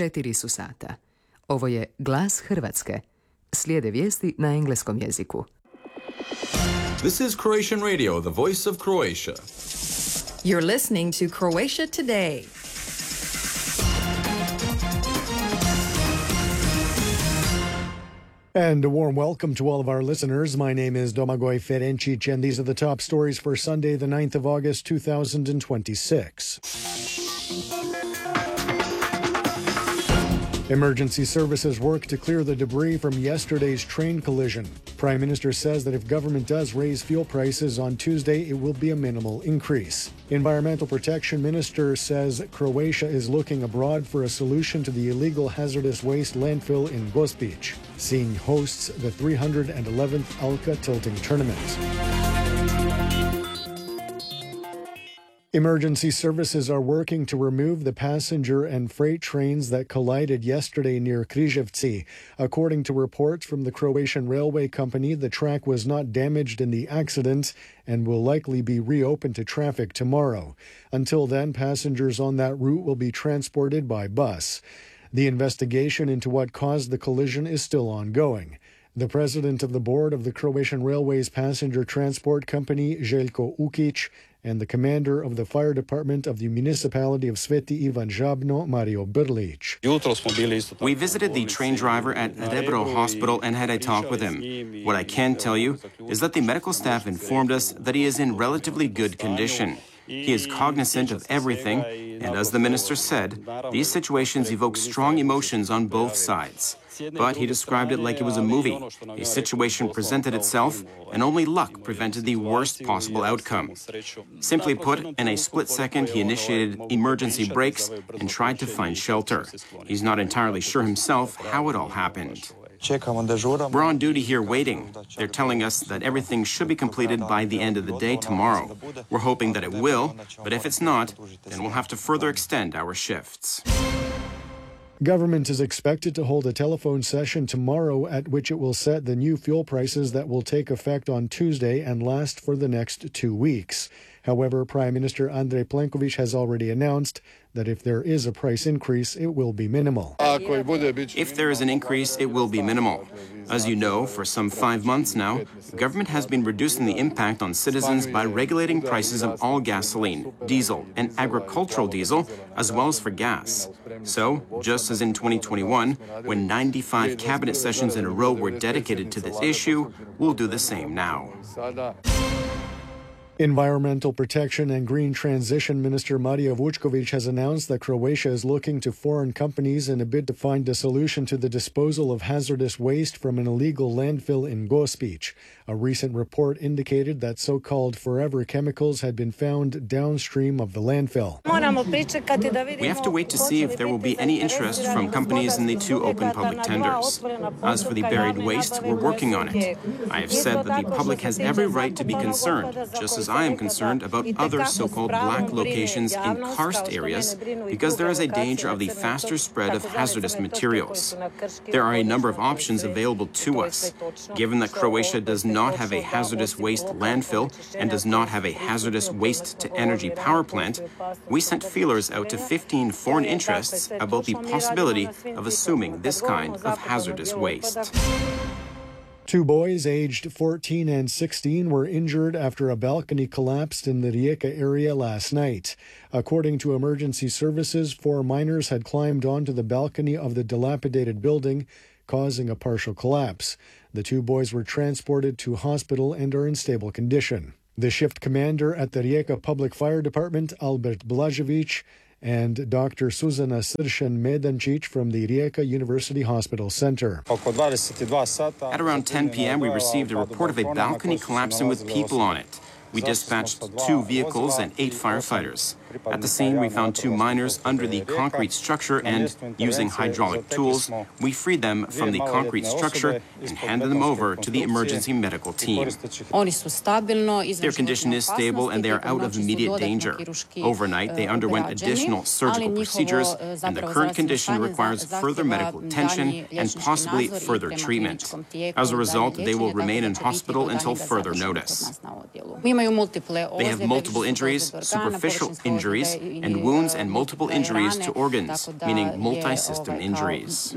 4 su sata. Ovo je Glas Hrvatske. Slijede vijesti na engleskom jeziku. This is Croatian Radio, the voice of Croatia. You're listening to Croatia Today. And a warm welcome to all of our listeners. My name is Domagoj Ferencic, and these are the top stories for Sunday, the 9th of August, 2026. Emergency services work to clear the debris from yesterday's train collision. Prime Minister says that if government does raise fuel prices on Tuesday, it will be a minimal increase. Environmental Protection Minister says Croatia is looking abroad for a solution to the illegal hazardous waste landfill in Gospić. Seeing hosts the 311th Alka tilting tournament. Emergency services are working to remove the passenger and freight trains that collided yesterday near Križevci. According to reports from the Croatian Railway Company, the track was not damaged in the accident and will likely be reopened to traffic tomorrow. Until then, passengers on that route will be transported by bus. The investigation into what caused the collision is still ongoing. The president of the board of the Croatian Railways Passenger Transport Company, Željko Ukić, and the commander of the fire department of the municipality of Sveti Ivan Žabno, Mario Brlić. We visited the train driver at Rebro Hospital and had a talk with him. What I can tell you is that the medical staff informed us that he is in relatively good condition. He is cognizant of everything, and as the minister said, these situations evoke strong emotions on both sides. But he described it like it was a movie. A situation presented itself, and only luck prevented the worst possible outcome. Simply put, in a split second, he initiated emergency brakes and tried to find shelter. He's not entirely sure himself how it all happened. We're on duty here waiting. They're telling us that everything should be completed by the end of the day tomorrow. We're hoping that it will, but if it's not, then we'll have to further extend our shifts. Government is expected to hold a telephone session tomorrow at which it will set the new fuel prices that will take effect on Tuesday and last for the next 2 weeks. However, Prime Minister Andrej Plenković has already announced that if there is a price increase, it will be minimal. If there is an increase, it will be minimal. As you know, for some 5 months now, government has been reducing the impact on citizens by regulating prices of all gasoline, diesel, and agricultural diesel, as well as for gas. So, just as in 2021, when 95 cabinet sessions in a row were dedicated to this issue, we'll do the same now. Environmental Protection and Green Transition Minister Marija Vučković has announced that Croatia is looking to foreign companies in a bid to find a solution to the disposal of hazardous waste from an illegal landfill in Gospić. A recent report indicated that so-called forever chemicals had been found downstream of the landfill. We have to wait to see if there will be any interest from companies in the 2 open public tenders. As for the buried waste, we're working on it. I have said that the public has every right to be concerned, just as I am concerned about other so-called black locations in karst areas, because there is a danger of the faster spread of hazardous materials. There are a number of options available to us. Given that Croatia does not have a hazardous waste landfill and does not have a hazardous waste-to-energy power plant, we sent feelers out to 15 foreign interests about the possibility of assuming this kind of hazardous waste. 2 boys aged 14 and 16 were injured after a balcony collapsed in the Rijeka area last night. According to emergency services, 4 minors had climbed onto the balcony of the dilapidated building, causing a partial collapse. The 2 boys were transported to hospital and are in stable condition. The shift commander at the Rijeka Public Fire Department, Albert Blažević, and Dr. Suzana Sršan-Medancic from the Rijeka University Hospital Center. At around 10 p.m., we received a report of a balcony collapsing with people on it. We dispatched 2 vehicles and 8 firefighters. At the scene, we found 2 miners under the concrete structure and, using hydraulic tools, we freed them from the concrete structure and handed them over to the emergency medical team. Their condition is stable and they are out of immediate danger. Overnight, they underwent additional surgical procedures, and the current condition requires further medical attention and possibly further treatment. As a result, they will remain in hospital until further notice. They have multiple injuries, superficial injuries, injuries, and wounds and multiple injuries to organs, meaning multi-system injuries.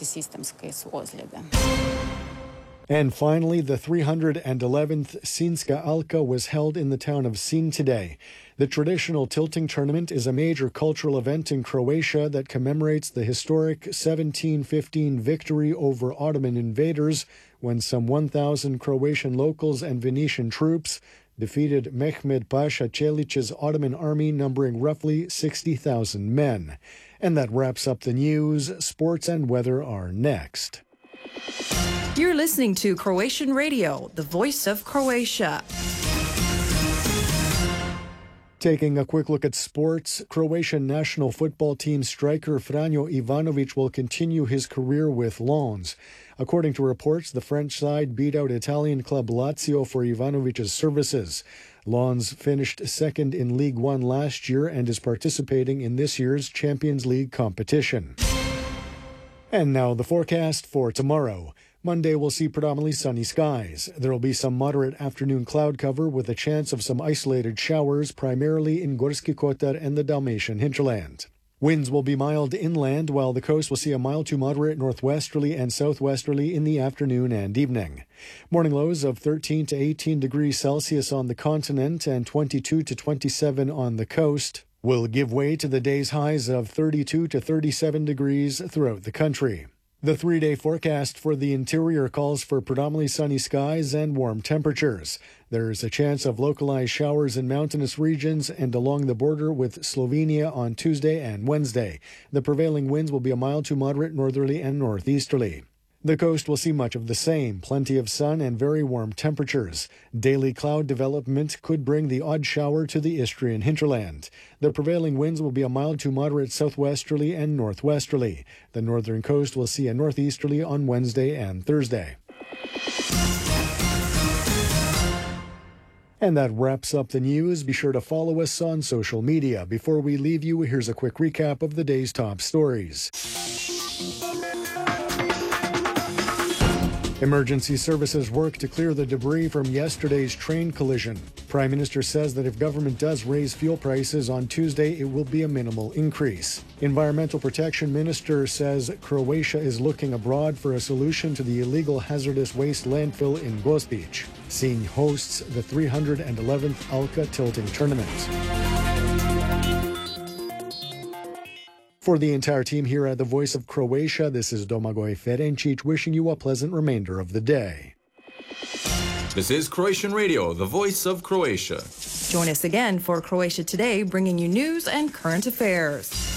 And finally, the 311th Sinska Alka was held in the town of Sin today. The traditional tilting tournament is a major cultural event in Croatia that commemorates the historic 1715 victory over Ottoman invaders when some 1,000 Croatian locals and Venetian troops defeated Mehmed Pasha Čelić's Ottoman army numbering roughly 60,000 men. And that wraps up the news. Sports and weather are next. You're listening to Croatian Radio, the voice of Croatia. Taking a quick look at sports, Croatian national football team striker Franjo Ivanović will continue his career with Lens. According to reports, the French side beat out Italian club Lazio for Ivanovic's services. Lens finished second in League One last year and is participating in this year's Champions League competition. And now the forecast for tomorrow. Monday will see predominantly sunny skies. There will be some moderate afternoon cloud cover with a chance of some isolated showers, primarily in Gorski Kotar and the Dalmatian hinterland. Winds will be mild inland, while the coast will see a mild to moderate northwesterly and southwesterly in the afternoon and evening. Morning lows of 13 to 18 degrees Celsius on the continent and 22 to 27 on the coast will give way to the day's highs of 32 to 37 degrees throughout the country. The 3-day forecast for the interior calls for predominantly sunny skies and warm temperatures. There is a chance of localized showers in mountainous regions and along the border with Slovenia on Tuesday and Wednesday. The prevailing winds will be a mild to moderate northerly and northeasterly. The coast will see much of the same, plenty of sun and very warm temperatures. Daily cloud development could bring the odd shower to the Istrian hinterland. The prevailing winds will be a mild to moderate southwesterly and northwesterly. The northern coast will see a northeasterly on Wednesday and Thursday. And that wraps up the news. Be sure to follow us on social media. Before we leave you, here's a quick recap of the day's top stories. Emergency services work to clear the debris from yesterday's train collision. Prime Minister says that if government does raise fuel prices on Tuesday, it will be a minimal increase. Environmental Protection Minister says Croatia is looking abroad for a solution to the illegal hazardous waste landfill in Gospić. Sinj hosts the 311th Alka tilting tournament. For the entire team here at the Voice of Croatia, this is Domagoj Ferencic wishing you a pleasant remainder of the day. This is Croatian Radio, the voice of Croatia. Join us again for Croatia Today, bringing you news and current affairs.